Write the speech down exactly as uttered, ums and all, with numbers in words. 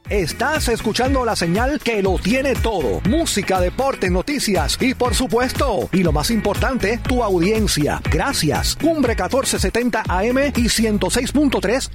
Estás escuchando la señal que lo tiene todo. Música, deporte, noticias y por supuesto, y lo más importante, tu audiencia. Gracias. Cumbre catorce setenta A M y ciento seis punto tres